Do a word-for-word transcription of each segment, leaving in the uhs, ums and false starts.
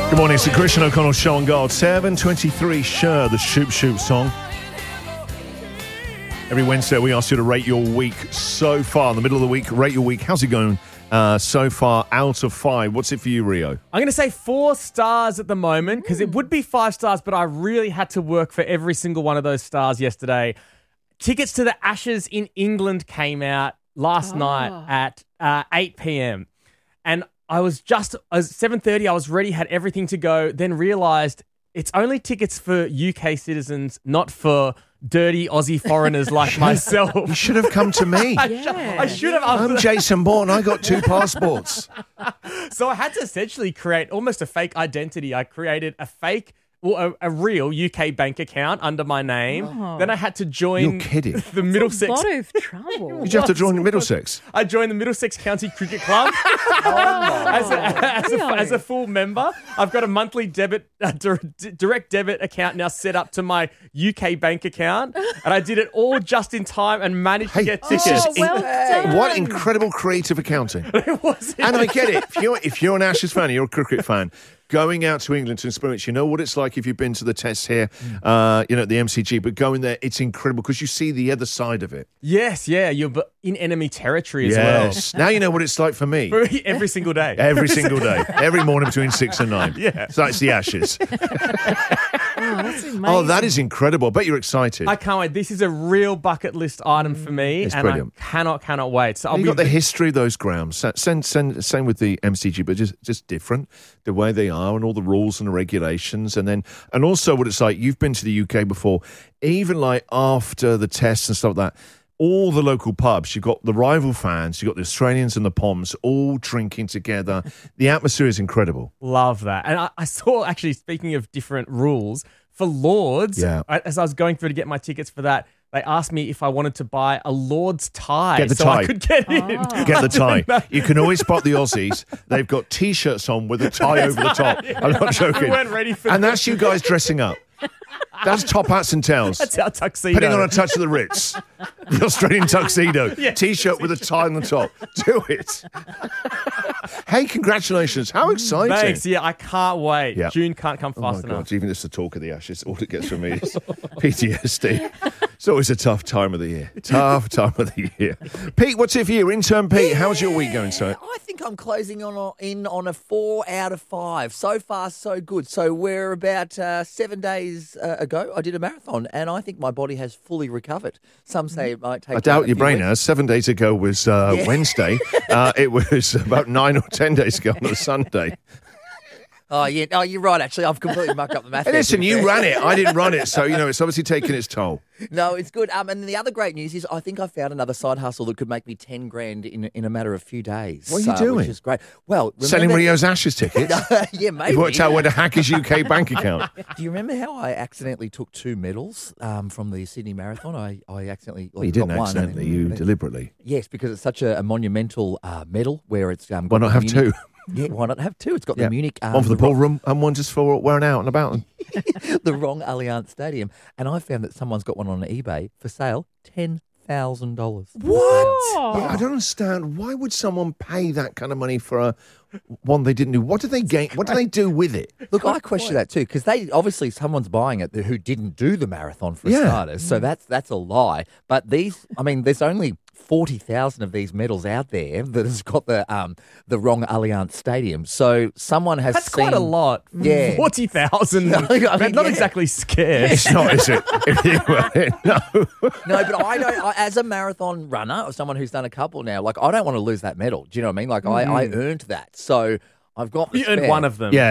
Good morning, it's the Christian O'Connell Show on Gold. seven twenty-three Sure, the Shoop Shoop song. Every Wednesday we ask you to rate your week so far. In the middle of the week, rate your week. How's it going uh, so far out of five? What's it for you, Rio? I'm going to say four stars at the moment because it would be five stars, but I really had to work for every single one of those stars yesterday. Tickets to the Ashes in England came out last Oh. night at uh, eight p.m. And I was just, I was seven thirty, I was ready, had everything to go, then realised it's only tickets for U K citizens, not for dirty Aussie foreigners like myself. You should have come to me. I, Yeah. sh- I should have. I'm Jason Bourne. I got two passports. So I had to essentially create almost a fake identity. I created a fake, well, a, a real U K bank account under my name. Oh. Then I had to join You're kidding. the Middlesex. A lot of trouble. Did you have to join Middlesex? I joined the Middlesex County Cricket Club as, a, as, a, as a full member. I've got a monthly debit, uh, dir- direct debit account now set up to my U K bank account, and I did it all just in time and managed to Hey, get this tickets. Oh, is well in- done. what incredible creative accounting. It was And I get it. If you're, if you're an Ashes fan, you're a cricket fan, going out to England to experience, you know what it's like if you've been to the tests here, uh, you know, at the M C G, but going there, it's incredible because you see the other side of it. Yes, yeah, you're bu- in enemy territory as Yes. Now you know what it's like for me. well. Every single day. Every single day. Every morning between six and nine. Yeah. So it's the Ashes. Oh, that's amazing. Oh, that is incredible. I bet you're excited. I can't wait. This is a real bucket list item for me, It's and brilliant. I cannot, cannot wait. So I'll You've be got the history of those grounds. Sa- Same, same, same with the M C G, but just, just different. The way they are and all the rules and the regulations. And then, and also what it's like, you've been to the U K before, even like after the tests and stuff like that, all the local pubs, you've got the rival fans, you've got the Australians and the Poms all drinking together. The atmosphere is incredible. love that. And I, I saw, actually, speaking of different rules, for Lords, Yeah. I, as I was going through to get my tickets for that, they asked me if I wanted to buy a Lord's tie Get the so tie. I could get in. Get the tie. You can always spot the Aussies. They've got T-shirts on with a tie over the top. I'm not joking. We weren't ready for And that. that's you guys dressing up. That's top hats and tails. That's our tuxedo. Putting on a touch of the Ritz. The Australian tuxedo. Yeah. T-shirt with a tie on the top. Do it. Hey, congratulations. How exciting. Thanks. Yeah, I can't wait. Yeah. June can't come Oh my fast enough. God, even just the talk of the Ashes, all it gets from me is P T S D. It's always a tough time of the year. Tough time of the year. Pete, what's it for you? Intern Pete, how's your week going, sir? I think I'm closing on a, in on a four out of five. So far, so good. So we're about uh, seven days uh, ago. I did a marathon, and I think my body has fully recovered. Some say it might take. I a doubt your few brain weeks. has. Seven days ago was uh, Yeah. Wednesday. Uh, it was about nine or ten days ago on a Sunday. Oh yeah, oh you're right. Actually, I've completely mucked up the math. Hey, there, listen, to be you fair. ran it. I didn't run it. So, you know, it's obviously taking its toll. No, it's good. Um, and the other great news is I think I found another side hustle that could make me ten grand in in a matter of a few days. What are you uh, doing? Which is great. Well, Selling remember- Rio's Ashes tickets. yeah, maybe. You worked out where to hack his U K bank account. Do you remember how I accidentally took two medals um, from the Sydney Marathon? I, I accidentally Well, you got didn't one and accidentally, then- you deliberately. Yes, because it's such a, a monumental uh, medal where it's um, Why got not the have Munich- two? Yeah, why not have two? It's got Yeah. the Munich, um, One for the the pool wrong- room and one just for wearing out and about. the wrong Allianz Stadium, and I found that someone's got one on eBay for sale, ten thousand dollars. What? I don't understand. Why would someone pay that kind of money for a one they didn't do? What do they gain? What do they do with it? Look, I question that too because they obviously someone's buying it who didn't do the marathon for Yeah. starters, so that's that's a lie. But these, I mean, there's only forty thousand of these medals out there that has got the um the wrong Allianz Stadium. So someone has That's seen, quite a lot. Yeah. forty thousand. I mean, Not yeah. exactly scarce. It's not, is it? no. No, but I don't. I, as a marathon runner or someone who's done a couple now, like I don't want to lose that medal. Do you know what I mean? Like I, I earned that, so I've got. the You earned spare. one of them. Yeah.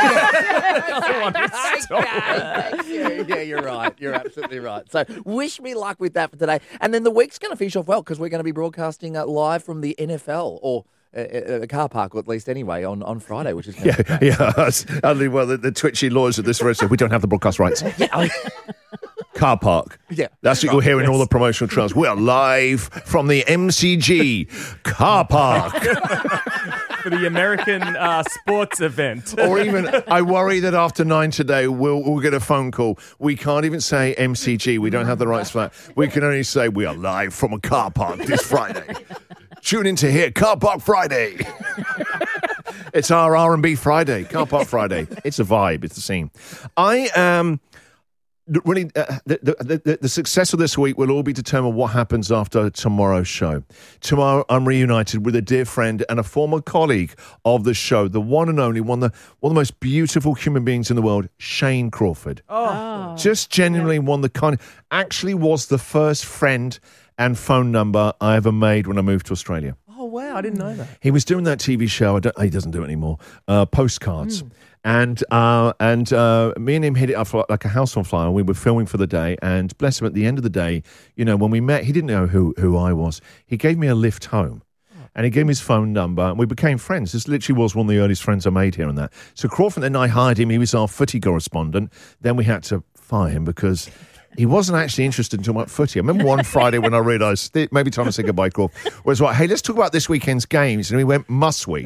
Okay, thank you. Yeah, you're right. You're absolutely right. So wish me luck with that for today. And then the week's going to finish off well because we're going to be broadcasting uh, live from the N F L or a, a car park, or at least anyway, on, on Friday, which is going to Yeah, yeah. That's- Only well, the, the twitchy lawyers of this restaurant, we don't have the broadcast rights. yeah, I- Car park. Yeah. That's what you'll hear in all the promotional trails. We're live from the M C G car park. For the American uh, sports event. Or even, I worry that after nine today, we'll, we'll get a phone call. We can't even say M C G. We don't have the rights for that. We can only say we are live from a car park this Friday. Tune in to hear Car Park Friday. It's our R and B Friday, Car Park Friday. It's a vibe. It's the scene. I am... Really, uh, the, the, the, the success of this week will all be determined what happens after tomorrow's show. Tomorrow, I'm reunited with a dear friend and a former colleague of the show, the one and only, one of the, one of the most beautiful human beings in the world, Shane Crawford. Oh. Just genuinely one of the kind, actually was the first friend and phone number I ever made when I moved to Australia. Oh, wow. I didn't know that. He was doing that T V show. I don't, he doesn't do it anymore. Uh, postcards. Mm. And uh, and uh, me and him hit it up like a house on fire. We were filming for the day, and bless him, at the end of the day, you know, when we met, he didn't know who, who I was. He gave me a lift home, and he gave me his phone number, and we became friends. This literally was one of the earliest friends I made here and that. So Crawford and I hired him. He was our footy correspondent. Then we had to fire him because he wasn't actually interested in talking about footy. I remember one Friday when I realised maybe time to say goodbye, Crawford, was like, hey, let's talk about this weekend's games. And we went, must we?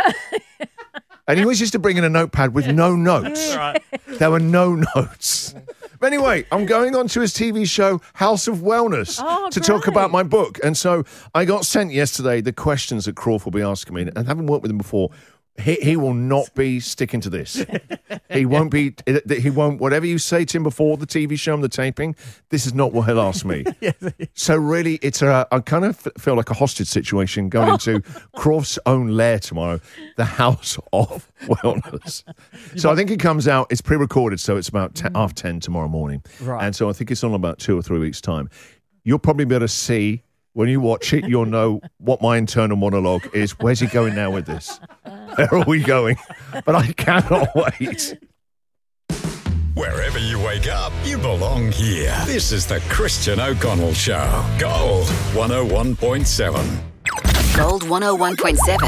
And he always used to bring in a notepad with no notes. Right. There were no notes. But anyway, I'm going on to his T V show, House of Wellness, oh, to great. talk about my book. And so I got sent yesterday the questions that Crawford will be asking me. And having worked with him before, he, he will not be sticking to this. He won't be, he won't, whatever you say to him before the T V show and the taping, this is not what he'll ask me. So really, it's a, I kind of feel like a hostage situation going into Crawford's own lair tomorrow, the House of Wellness. So I think it comes out, it's pre-recorded, so it's about ten, half ten tomorrow morning. Right. And so I think it's on about two or three weeks' time. You'll probably be able to see, when you watch it, you'll know what my internal monologue is. Where's he going now with this? Where are we going? But I cannot wait. Wherever you wake up, you belong here. This is the Christian O'Connell Show. Gold one oh one point seven. Gold one oh one point seven.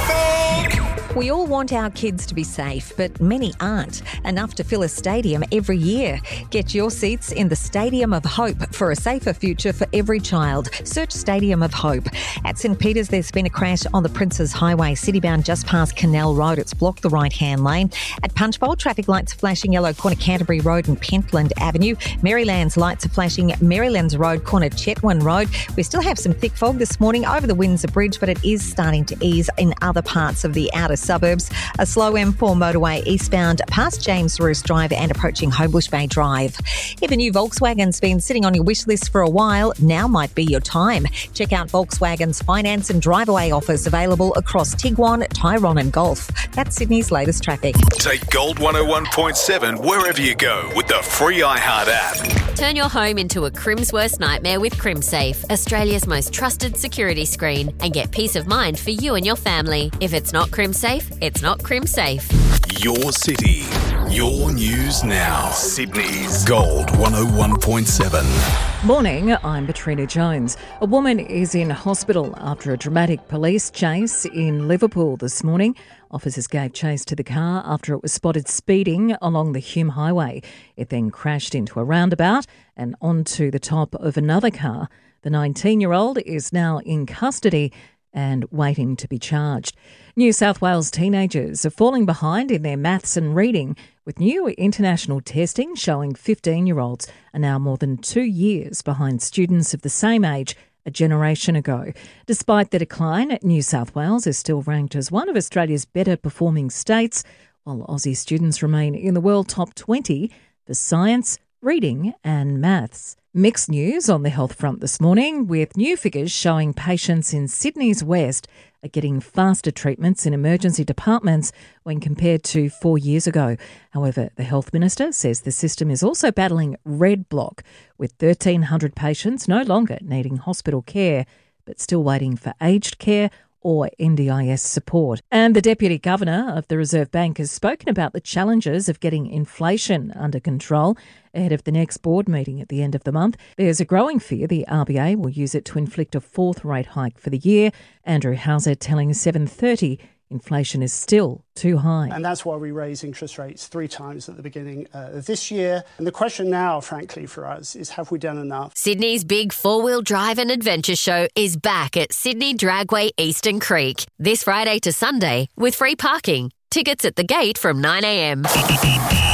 We all want our kids to be safe, but many aren't. Enough to fill a stadium every year. Get your seats in the Stadium of Hope for a safer future for every child. Search Stadium of Hope. At St Peters, there's been a crash on the Princes Highway, citybound just past Canal Road. It's blocked the right-hand lane. At Punchbowl, traffic lights flashing yellow, corner Canterbury Road and Pentland Avenue. Maryland's lights are flashing Marylands Road, corner Chetwynd Road. We still have some thick fog this morning over the Windsor Bridge, but it is starting to ease in other parts of the outer suburbs. A slow M four motorway eastbound past James Roos Drive and approaching Homebush Bay Drive. If a new Volkswagen's been sitting on your wish list for a while, now might be your time. Check out Volkswagen's finance and drive-away offers available across Tiguan, Tyrone and Golf. That's Sydney's latest traffic. Take Gold one oh one point seven wherever you go with the free iHeart app. Turn your home into a Crim's worst nightmare with CrimSafe, Australia's most trusted security screen, and get peace of mind for you and your family. If it's not CrimSafe, it's not CrimSafe. Your city, your news now. Sydney's Gold one oh one point seven. Morning, I'm Katrina Jones. A woman is in hospital after a dramatic police chase in Liverpool this morning. Officers gave chase to the car after it was spotted speeding along the Hume Highway. It then crashed into a roundabout and onto the top of another car. The nineteen-year-old is now in custody and waiting to be charged. New South Wales teenagers are falling behind in their maths and reading, with new international testing showing fifteen-year-olds are now more than two years behind students of the same age a generation ago. Despite the decline, New South Wales is still ranked as one of Australia's better performing states, while Aussie students remain in the world top twenty for science, reading and maths. Mixed news on the health front this morning, with new figures showing patients in Sydney's West are getting faster treatments in emergency departments when compared to four years ago. However, the Health Minister says the system is also battling red block, with thirteen hundred patients no longer needing hospital care, but still waiting for aged care or N D I S support. And the Deputy Governor of the Reserve Bank has spoken about the challenges of getting inflation under control ahead of the next board meeting at the end of the month. There's a growing fear the R B A will use it to inflict a fourth rate hike for the year. Andrew Hauser telling seven thirty inflation is still too high. And that's why we raise interest rates three times at the beginning uh, of this year. And the question now, frankly, for us is, have we done enough? Sydney's big four-wheel drive and adventure show is back at Sydney Dragway Eastern Creek this Friday to Sunday with free parking. Tickets at the gate from nine a m.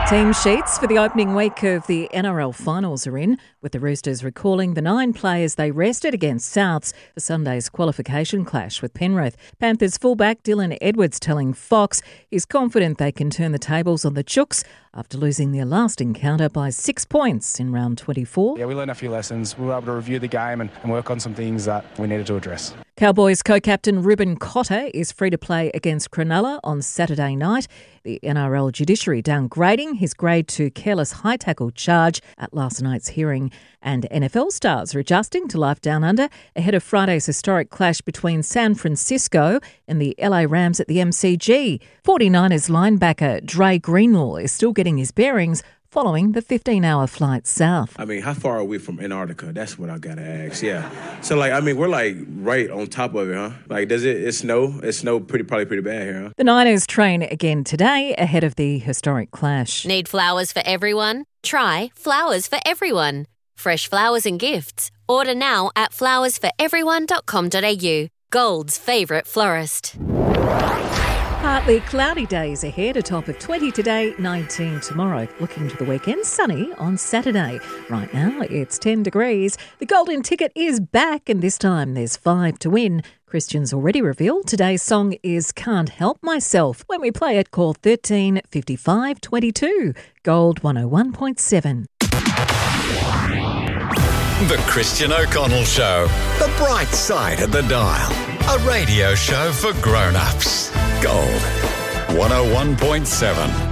Team sheets for the opening week of the N R L finals are in, with the Roosters recalling the nine players they rested against Souths for Sunday's qualification clash with Penrith. Panthers fullback Dylan Edwards telling Fox he's confident they can turn the tables on the Chooks after losing their last encounter by six points in round twenty-four. Yeah, we learned a few lessons. We were able to review the game and, and work on some things that we needed to address. Cowboys co-captain Ruben Cotter is free to play against Cronulla on Saturday night. The N R L judiciary downgrading his grade two careless high tackle charge at last night's hearing. And N F L stars are adjusting to life down under ahead of Friday's historic clash between San Francisco and the L A Rams at the M C G. forty-niners linebacker Dre Greenlaw is still getting his bearings following the fifteen-hour flight south. I mean, how far are we from Antarctica? That's what I gotta ask, yeah. So, like, I mean, we're, like, right on top of it, huh? Like, does it, it snow? It snow pretty, probably pretty bad here, huh? The Niners train again today ahead of the historic clash. Need flowers for everyone? Try Flowers for Everyone. Fresh flowers and gifts. Order now at flowers for everyone dot com dot a u. Gold's favourite florist. Partly cloudy days ahead, a top of twenty today, nineteen tomorrow. Looking to the weekend, sunny on Saturday. Right now, it's ten degrees. The golden ticket is back, and this time there's five to win. Christian's already revealed today's song is Can't Help Myself. When we play it, call thirteen fifty-five twenty-two. Gold one oh one point seven. The Christian O'Connell Show. The bright side of the dial. A radio show for grown-ups. Gold one oh one point seven.